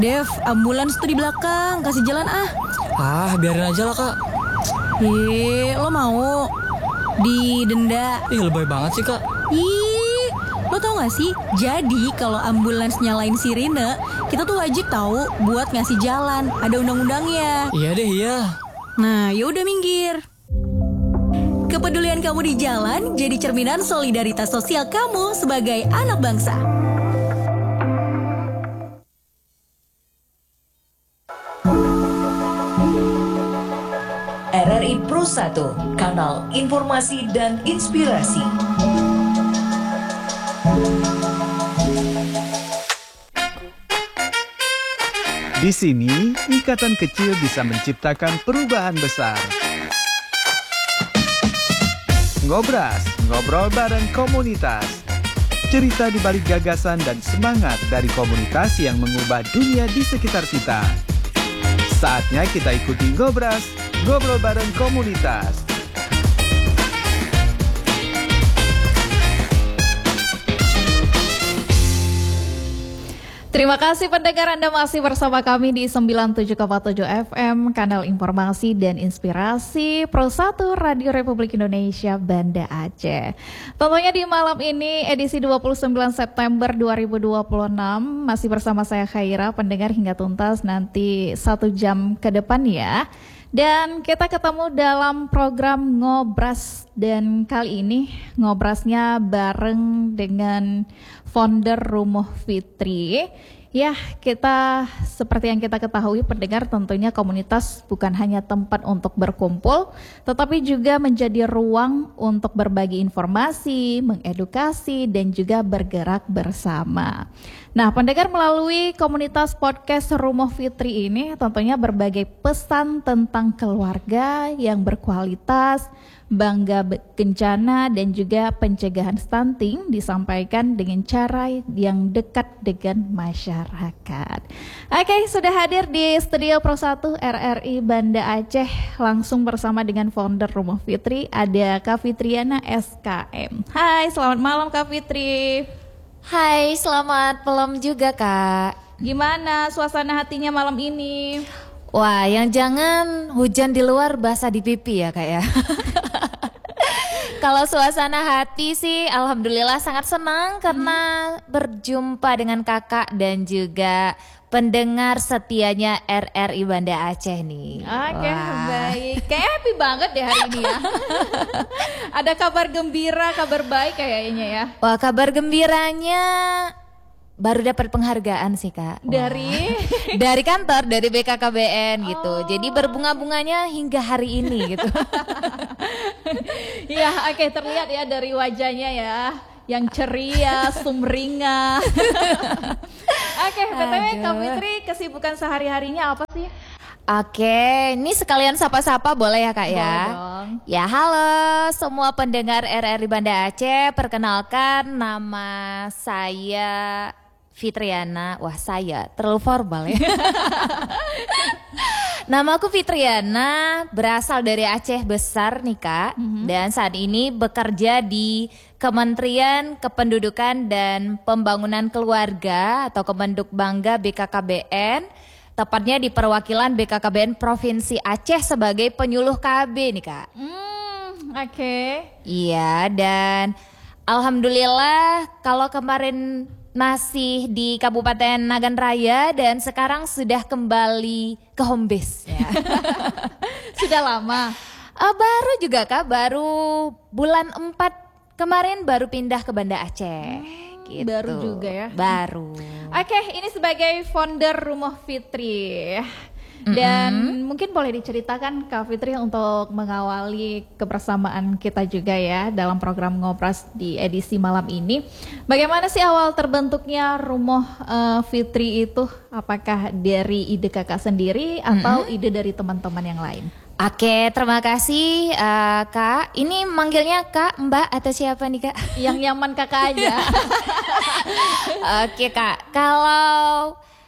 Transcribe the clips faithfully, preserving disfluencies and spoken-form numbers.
Dev, ambulans tuh di belakang, kasih jalan ah. Ah, biarin aja lah kak. Ih, lo mau didenda? Ih, lebay banget sih kak. Ih, lo tau gak sih? Jadi kalau ambulans nyalain sirine, kita tuh wajib tahu buat ngasih jalan. Ada undang-undangnya. Iya deh, iya. Nah, yaudah minggir. Kepedulian kamu di jalan jadi cerminan solidaritas sosial kamu sebagai anak bangsa. R R I Pro satu, kanal informasi dan inspirasi. Di sini, ikatan kecil bisa menciptakan perubahan besar. Ngobras, ngobrol bareng komunitas. Cerita di balik gagasan dan semangat dari komunitas yang mengubah dunia di sekitar kita. Saatnya kita ikuti Ngobras, ngobrol bareng komunitas. Terima kasih pendengar, Anda masih bersama kami di sembilan puluh tujuh koma tujuh F M, kanal informasi dan inspirasi Pro satu Radio Republik Indonesia Banda Aceh. Tentunya di malam ini edisi dua puluh sembilan September dua ribu dua puluh enam masih bersama saya Khaira, pendengar hingga tuntas nanti satu jam ke depan ya. Dan kita ketemu dalam program Ngobras, dan kali ini ngobrasnya bareng dengan founder Rumoh Fitri. Ya, kita seperti yang kita ketahui pendengar, tentunya komunitas bukan hanya tempat untuk berkumpul, tetapi juga menjadi ruang untuk berbagi informasi, mengedukasi, dan juga bergerak bersama. Nah, pendengar, melalui komunitas podcast Rumoh Fitri ini tentunya berbagai pesan tentang keluarga yang berkualitas, bangga kencana, dan juga pencegahan stunting disampaikan dengan cara yang dekat dengan masyarakat. Oke, sudah hadir di studio Pro satu R R I Banda Aceh langsung bersama dengan founder Rumoh Fitri, ada Kak Fitriana S K M. Hai, selamat malam Kak Fitri. Hai, selamat malam juga Kak. Gimana suasana hatinya malam ini? Wah, yang jangan hujan di luar basah di pipi ya Kak ya. Kalau suasana hati sih alhamdulillah sangat senang karena hmm. berjumpa dengan kakak dan juga pendengar setianya R R I Banda Aceh nih. Oke, baik. Kayak happy banget deh hari ini ya. Ada kabar gembira, kabar baik kayaknya ya. Wah, kabar gembiranya baru dapat penghargaan sih Kak. Dari? Dari kantor, dari B K K B N gitu. Oh. Jadi berbunga-bunganya hingga hari ini gitu. Ya, oke, okay, terlihat ya dari wajahnya ya, yang ceria, sumringah. Oke, okay, B T W Kak Fitri, kesibukan sehari-harinya apa sih? Oke, ini sekalian sapa-sapa boleh ya Kak ya? Boleh dong. Ya, halo semua pendengar R R I Banda Aceh. Perkenalkan, nama saya Fitriana. Wah, saya terlalu formal ya. Nama aku Fitriana, berasal dari Aceh Besar nih Kak. Mm-hmm. Dan saat ini bekerja di Kementerian Kependudukan dan Pembangunan Keluarga atau Kemenduk Bangga B K K B N. Tepatnya di perwakilan B K K B N Provinsi Aceh sebagai penyuluh K B nih Kak. Hmm, oke. Okay. Iya, dan alhamdulillah kalau kemarin masih di Kabupaten Nagan Raya dan sekarang sudah kembali ke home base ya. Sudah lama? Uh, baru juga Kak, baru bulan empat kemarin baru pindah ke Banda Aceh. Hmm, gitu. Baru juga ya? Baru. Oke, okay, ini sebagai founder Rumoh Fitri. Dan mm-hmm. mungkin boleh diceritakan Kak Fitri untuk mengawali kebersamaan kita juga ya dalam program Ngobras di edisi malam ini. Bagaimana sih awal terbentuknya Rumoh uh, Fitri itu? Apakah dari ide kakak sendiri atau mm-hmm. ide dari teman-teman yang lain? Oke, terima kasih uh, Kak. Ini manggilnya Kak, Mbak atau siapa nih Kak? Yang nyaman kakak aja. Oke Kak, kalau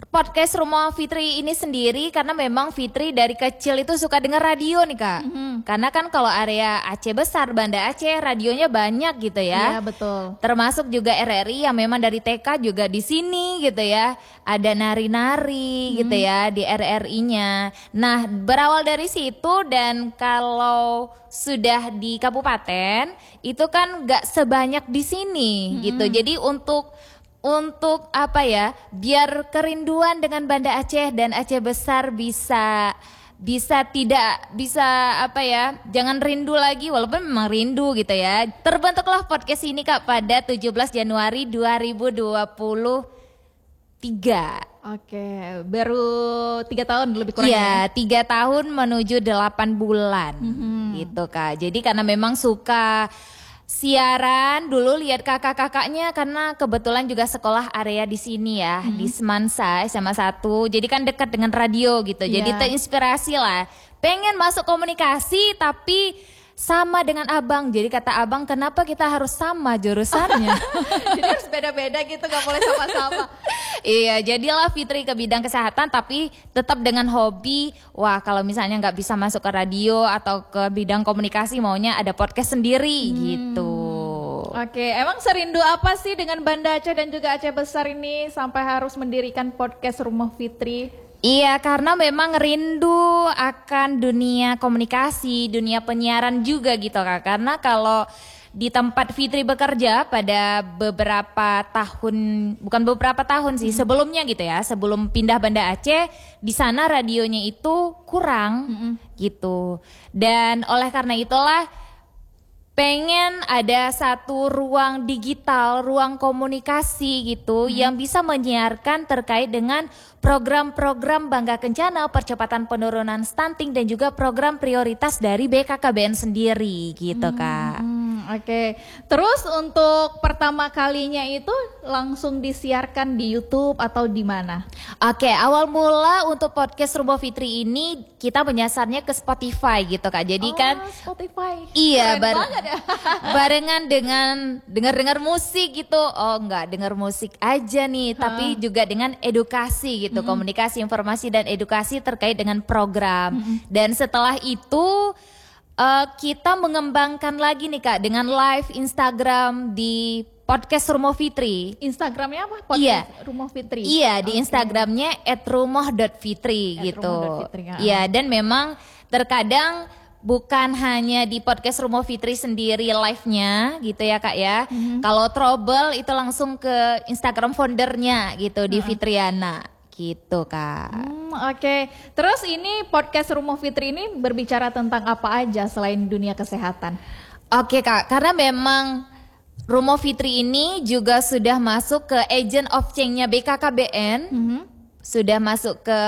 podcast Rumah Fitri ini sendiri karena memang Fitri dari kecil itu suka dengar radio nih Kak. Mm-hmm. Karena kan kalau area Aceh besar, Banda Aceh radionya banyak gitu ya. Iya betul. Termasuk juga R R I yang memang dari T K juga di sini gitu ya. Ada nari-nari hmm. gitu ya di R R I-nya. Nah berawal dari situ dan kalau sudah di kabupaten itu kan gak sebanyak di sini hmm. gitu. Jadi untuk Untuk apa ya, biar kerinduan dengan Banda Aceh dan Aceh besar bisa bisa tidak bisa apa ya, jangan rindu lagi walaupun memang rindu gitu ya. Terbentuklah podcast ini Kak pada tujuh belas Januari dua ribu dua puluh tiga. Oke, baru tiga tahun lebih kurang ya? Iya, tiga tahun menuju delapan bulan mm-hmm. gitu Kak. Jadi karena memang suka siaran dulu lihat kakak-kakaknya karena kebetulan juga sekolah area di sini ya hmm. di Semansa S M A satu jadi kan dekat dengan radio gitu yeah. Jadi terinspirasi lah pengen masuk komunikasi tapi sama dengan abang. Jadi kata abang kenapa kita harus sama jurusannya. Jadi harus beda-beda gitu gak boleh sama-sama. Iya jadilah Fitri ke bidang kesehatan tapi tetap dengan hobi. Wah kalau misalnya gak bisa masuk ke radio atau ke bidang komunikasi maunya ada podcast sendiri hmm. gitu. Oke emang serindu apa sih dengan Banda Aceh dan juga Aceh besar ini sampai harus mendirikan podcast Rumah Fitri? Iya karena memang rindu akan dunia komunikasi, dunia penyiaran juga gitu Kak. Karena kalau di tempat Fitri bekerja pada beberapa tahun, bukan beberapa tahun sih, hmm. sebelumnya gitu ya, sebelum pindah Banda Aceh, di sana radionya itu kurang hmm. gitu. Dan oleh karena itulah pengen ada satu ruang digital, ruang komunikasi gitu hmm. yang bisa menyiarkan terkait dengan program-program Bangga Kencana, percepatan penurunan stunting dan juga program prioritas dari B K K B N sendiri gitu hmm, Kak. Hmm, Oke, okay. Terus untuk pertama kalinya itu langsung disiarkan di YouTube atau di mana? Oke, okay, awal mula untuk podcast Rumah Fitri ini kita menyasarnya ke Spotify gitu Kak. Jadi oh, kan Spotify. Iya, Keren bar- banget ya. barengan dengan dengar-dengar musik gitu. Oh, enggak dengar musik aja nih, huh? tapi juga dengan edukasi gitu, mm-hmm. komunikasi, informasi dan edukasi terkait dengan program. Mm-hmm. Dan setelah itu Uh, kita mengembangkan lagi nih Kak dengan live Instagram di podcast Rumah Fitri. Instagramnya apa? Podcast iya. Rumah Fitri. Iya di okay. Instagramnya at rumah dot fitri gitu. Iya dan memang terkadang bukan hanya di podcast Rumah Fitri sendiri live-nya gitu ya Kak ya. Mm-hmm. Kalau trouble itu langsung ke Instagram foundernya gitu di uh-huh. Fitriana. Gitu Kak. Hmm, Oke, okay. Terus ini podcast Rumah Fitri ini berbicara tentang apa aja selain dunia kesehatan? Oke okay, Kak, karena memang Rumah Fitri ini juga sudah masuk ke Agent of Change-nya B K K B N, mm-hmm. sudah masuk ke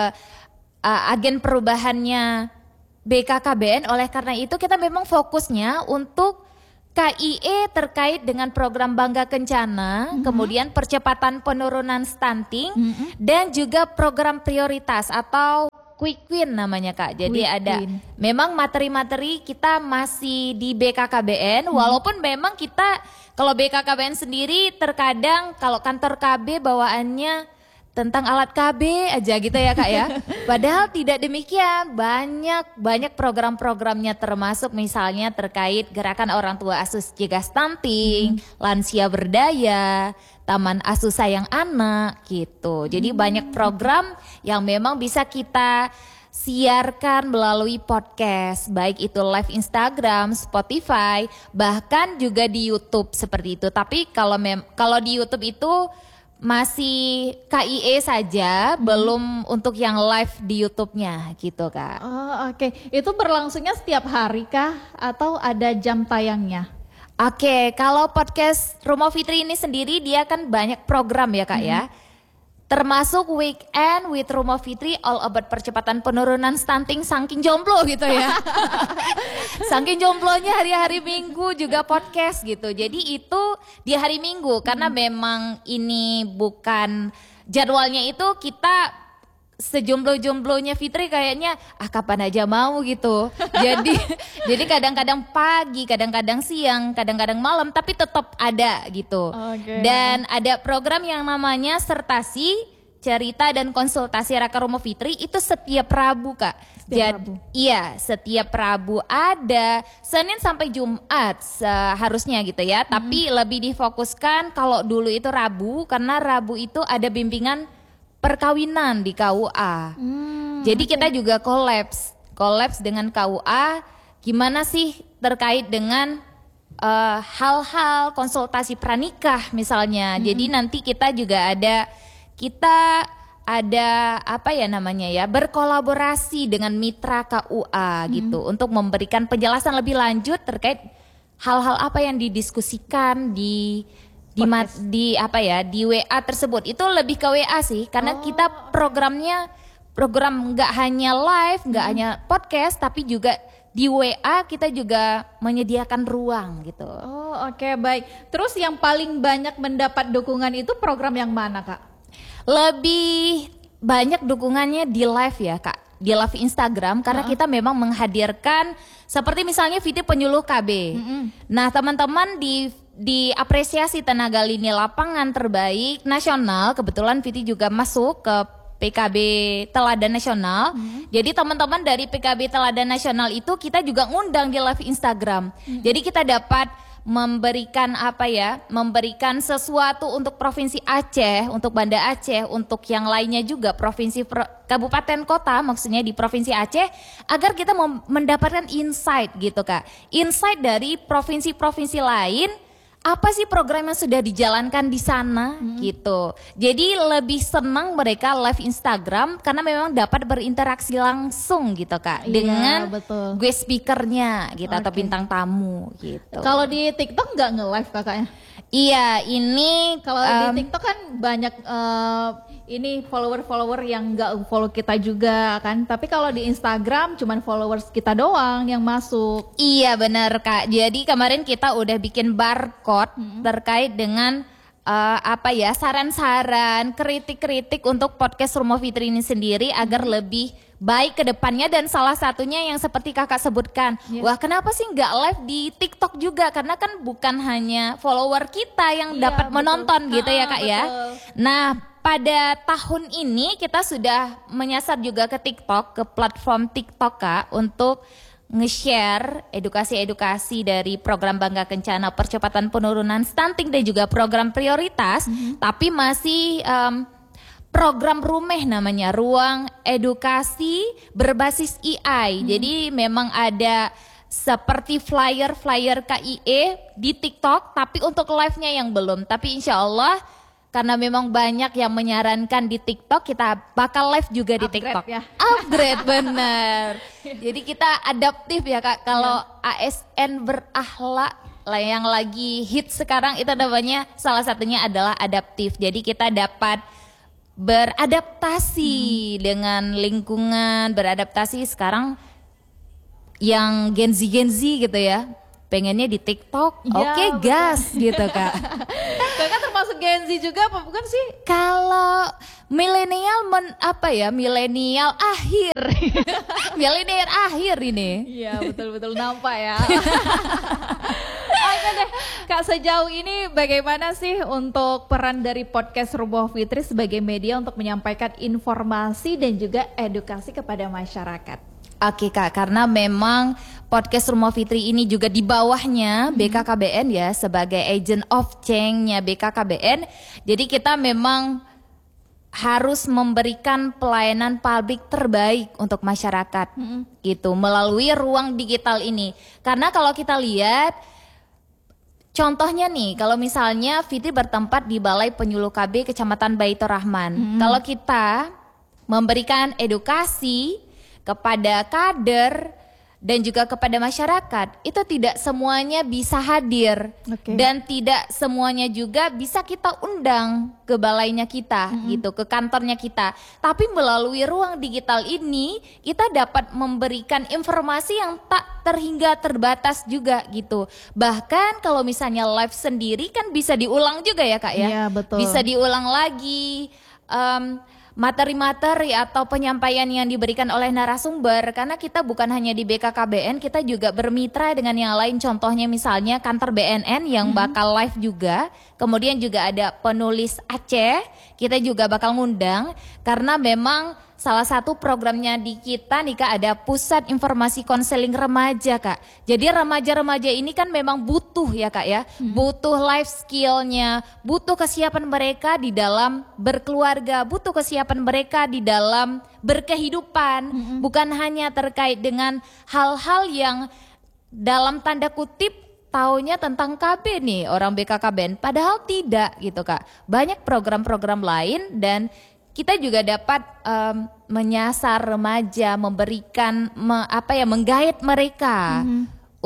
uh, agen perubahannya B K K B N. Oleh karena itu kita memang fokusnya untuk K I E terkait dengan program Bangga Kencana, mm-hmm. kemudian percepatan penurunan stunting, mm-hmm. dan juga program prioritas atau Quick Win namanya Kak. Jadi Quick ada win. Memang materi-materi kita masih di B K K B N, mm-hmm. walaupun memang kita kalau B K K B N sendiri terkadang kalau kantor K B bawaannya tentang alat K B aja gitu ya Kak ya. Padahal tidak demikian, banyak banyak program-programnya termasuk misalnya terkait gerakan orang tua asuh cegah stunting, hmm. lansia berdaya, taman asuh sayang anak gitu. Jadi hmm. banyak program yang memang bisa kita siarkan melalui podcast, baik itu live Instagram, Spotify, bahkan juga di YouTube seperti itu. Tapi kalau mem- kalau di YouTube itu masih K I E saja, hmm. belum untuk yang live di YouTube-nya gitu Kak. Oh, Oke, okay. Itu berlangsungnya setiap hari kah atau ada jam tayangnya? Oke, okay. Kalau podcast Rumah Fitri ini sendiri dia kan banyak program ya Kak hmm. ya. Termasuk Weekend with Rumah Fitri all about percepatan penurunan stunting saking jomblo gitu ya. Saking jomblonya hari-hari Minggu juga podcast gitu. Jadi itu di hari Minggu karena hmm. memang ini bukan jadwalnya itu kita sejomblo-jomblonya Fitri kayaknya ah kapan aja mau gitu. Jadi jadi kadang-kadang pagi, kadang-kadang siang, kadang-kadang malam tapi tetap ada gitu. Okay. Dan ada program yang namanya Sertasi cerita dan konsultasi Raka Romo Fitri itu setiap Rabu Kak. Setiap Jad- Rabu. Iya, setiap Rabu ada, Senin sampai Jumat seharusnya gitu ya. Hmm. Tapi lebih difokuskan kalau dulu itu Rabu, karena Rabu itu ada bimbingan perkawinan di K U A. Hmm, Jadi okay. kita juga kolaps, kolaps dengan K U A. Gimana sih terkait dengan uh, hal-hal konsultasi pranikah misalnya. Hmm. Jadi nanti kita juga ada kita ada apa ya namanya ya, berkolaborasi dengan mitra K U A hmm. gitu untuk memberikan penjelasan lebih lanjut terkait hal-hal apa yang didiskusikan di di, mat, di apa ya di W A tersebut. Itu lebih ke W A sih, karena oh. kita programnya program nggak hanya live, nggak hmm. hanya podcast, tapi juga di W A kita juga menyediakan ruang gitu. Oh oke okay, baik. Terus yang paling banyak mendapat dukungan itu program yang mana Kak? Lebih banyak dukungannya di live ya Kak, di live Instagram, karena uh-uh. kita memang menghadirkan seperti misalnya Viti penyuluh K B. Mm-hmm. Nah teman-teman di diapresiasi tenaga lini lapangan terbaik nasional, kebetulan Viti juga masuk ke P K B Teladan Nasional. Hmm. Jadi teman-teman dari P K B Teladan Nasional itu kita juga ngundang di live Instagram. Hmm. Jadi kita dapat memberikan apa ya, memberikan sesuatu untuk Provinsi Aceh, untuk Banda Aceh, untuk yang lainnya juga provinsi pro, kabupaten kota, maksudnya di Provinsi Aceh, agar kita mendapatkan insight gitu Kak. Insight dari provinsi-provinsi lain. Apa sih program yang sudah dijalankan di sana hmm. gitu. Jadi lebih senang mereka live Instagram karena memang dapat berinteraksi langsung gitu Kak. Iya, dengan betul. Guest speakernya gitu okay. atau bintang tamu gitu. Kalau di TikTok nggak nge-live kakaknya? Iya ini kalau um, di TikTok kan banyak uh, ini follower-follower yang nggak follow kita juga kan. Tapi kalau di Instagram cuman followers kita doang yang masuk. Iya benar Kak. Jadi kemarin kita udah bikin barcode hmm. terkait dengan uh, apa ya saran-saran, kritik-kritik untuk podcast Romo Fitri ini sendiri hmm. agar lebih baik ke depannya, dan salah satunya yang seperti kakak sebutkan, yeah. wah kenapa sih nggak live di TikTok juga, karena kan bukan hanya follower kita yang yeah, dapat betul. menonton gitu ya kak ah, ya. Betul. Nah pada tahun ini kita sudah menyasar juga ke TikTok, ke platform TikTok kak, untuk nge-share edukasi-edukasi dari program Bangga Kencana percepatan penurunan stunting dan juga program prioritas, mm-hmm. tapi masih um, program Rumeh namanya, ruang edukasi berbasis A I. Hmm. Jadi memang ada seperti flyer-flyer K I E di TikTok, tapi untuk live-nya yang belum. Tapi insya Allah karena memang banyak yang menyarankan di TikTok, kita bakal live juga di Upgrade TikTok. Ya. Upgrade bener. Jadi kita adaptif ya kak. Kalau ya. A S N berakhlak lah yang lagi hit sekarang itu namanya, salah satunya adalah adaptif. Jadi kita dapat beradaptasi hmm. dengan lingkungan, beradaptasi sekarang yang Gen Z Gen Z gitu ya, pengennya di TikTok, ya, oke okay, gas gitu kak. Kakak termasuk Gen Z juga apa bukan sih? Kalau milenial men apa ya, milenial akhir, milenial akhir ini. Iya betul-betul nampak ya. Oke deh, Kak, sejauh ini bagaimana sih untuk peran dari podcast Romo Fitri sebagai media untuk menyampaikan informasi dan juga edukasi kepada masyarakat? Oke Kak, karena memang podcast Romo Fitri ini juga di bawahnya B K K B N ya, sebagai agent of change-nya B K K B N. Jadi kita memang harus memberikan pelayanan publik terbaik untuk masyarakat, mm-hmm. gitu, melalui ruang digital ini. Karena kalau kita lihat, contohnya nih, kalau misalnya Fitri bertempat di Balai Penyuluh K B Kecamatan Baitur Rahman. Hmm. Kalau kita memberikan edukasi kepada kader dan juga kepada masyarakat, itu tidak semuanya bisa hadir. Okay. Dan tidak semuanya juga bisa kita undang ke balainya kita, hmm. gitu, ke kantornya kita. Tapi melalui ruang digital ini, kita dapat memberikan informasi yang tak terhingga terbatas juga gitu. Bahkan kalau misalnya live sendiri kan bisa diulang juga ya kak ya. Iya betul. Bisa diulang lagi. Um, materi-materi atau penyampaian yang diberikan oleh narasumber, karena kita bukan hanya di B K K B N, kita juga bermitra dengan yang lain, contohnya misalnya kantor B N N yang bakal live juga, kemudian juga ada penulis Aceh, kita juga bakal ngundang karena memang salah satu programnya di kita nih Kak ada Pusat Informasi Konseling Remaja Kak. Jadi remaja-remaja ini kan memang butuh ya Kak ya, hmm. butuh life skillnya, butuh kesiapan mereka di dalam berkeluarga, butuh kesiapan mereka di dalam berkehidupan, hmm. bukan hanya terkait dengan hal-hal yang dalam tanda kutip taunya tentang K B nih orang B K K B N, padahal tidak gitu Kak. Banyak program-program lain dan kita juga dapat um, menyasar remaja, memberikan me, apa ya, menggait mereka mm-hmm.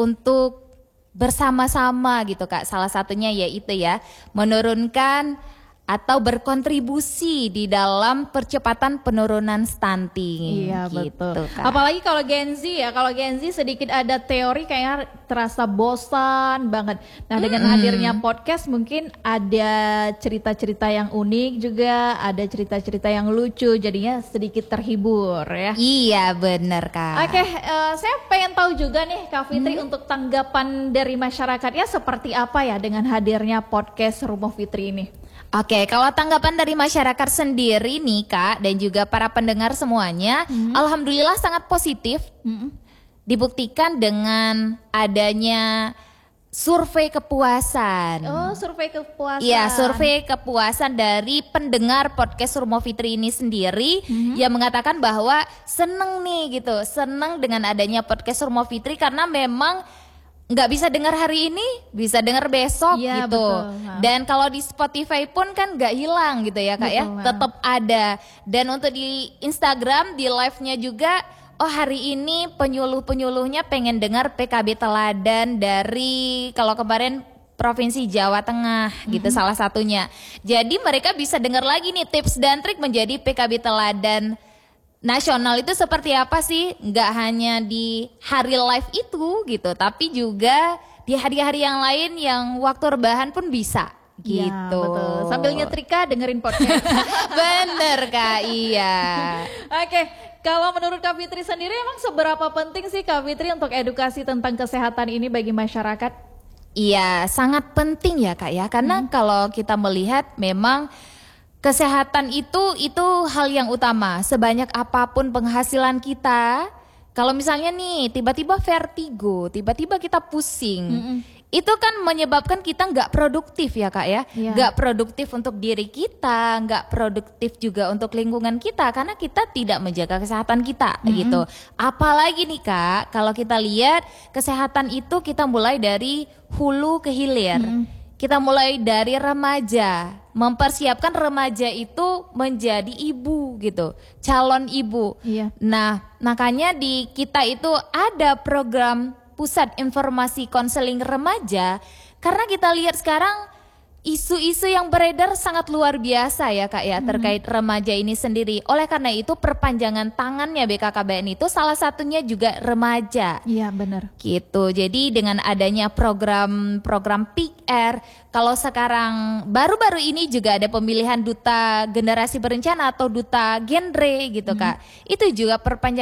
untuk bersama-sama gitu Kak. Salah satunya yaitu ya menurunkan atau berkontribusi di dalam percepatan penurunan stunting. Iya gitu, betul. Kak. Apalagi kalau Gen Z ya, kalau Gen Z sedikit ada teori kayaknya terasa bosan banget. Nah dengan mm-hmm. hadirnya podcast mungkin ada cerita-cerita yang unik juga, ada cerita-cerita yang lucu, jadinya sedikit terhibur ya. Iya benar Kak. Oke, uh, saya pengen tahu juga nih Kak Fitri hmm. untuk tanggapan dari masyarakatnya seperti apa ya dengan hadirnya podcast Rumah Fitri ini? Oke, kalau tanggapan dari masyarakat sendiri nih Kak dan juga para pendengar semuanya, mm-hmm. alhamdulillah sangat positif. Mm-hmm. Dibuktikan dengan adanya survei kepuasan. Oh, survei kepuasan. Iya, survei kepuasan dari pendengar podcast Rumah Fitri ini sendiri mm-hmm. yang mengatakan bahwa seneng nih gitu, seneng dengan adanya podcast Rumah Fitri karena memang nggak bisa dengar hari ini, bisa dengar besok ya, gitu. Betul. Dan kalau di Spotify pun kan nggak hilang gitu ya Kak betul, ya, nah. tetap ada. Dan untuk di Instagram, di live-nya juga, oh hari ini penyuluh-penyuluhnya pengen dengar P K B teladan dari kalau kemarin Provinsi Jawa Tengah gitu mm-hmm. salah satunya. Jadi mereka bisa dengar lagi nih tips dan trik menjadi P K B teladan nasional itu seperti apa sih? Nggak hanya di hari live itu gitu, tapi juga di hari-hari yang lain yang waktu rebahan pun bisa gitu. Ya, betul. Sambil nyetrika dengerin podcast. Bener Kak, iya. Oke, kalau menurut Kak Fitri sendiri emang seberapa penting sih Kak Fitri untuk edukasi tentang kesehatan ini bagi masyarakat? Iya, sangat penting ya Kak ya, karena hmm. kalau kita melihat memang kesehatan itu itu hal yang utama. Sebanyak apapun penghasilan kita, kalau misalnya nih tiba-tiba vertigo, tiba-tiba kita pusing, mm-mm. itu kan menyebabkan kita nggak produktif ya Kak ya, yeah. nggak produktif untuk diri kita, nggak produktif juga untuk lingkungan kita karena kita tidak menjaga kesehatan kita mm-hmm. gitu. Apalagi nih Kak, kalau kita lihat kesehatan itu kita mulai dari hulu ke hilir. Mm-hmm. Kita mulai dari remaja, mempersiapkan remaja itu menjadi ibu gitu, calon ibu. Iya. Nah, makanya di kita itu ada program Pusat Informasi Konseling Remaja, karena kita lihat sekarang isu-isu yang beredar sangat luar biasa ya Kak ya, terkait hmm. remaja ini sendiri. Oleh karena itu perpanjangan tangannya B K K B N itu salah satunya juga remaja. Iya benar. Gitu, jadi dengan adanya program-program P I R, kalau sekarang baru-baru ini juga ada pemilihan duta generasi berencana atau duta genre gitu hmm. Kak. Itu juga perpanjangan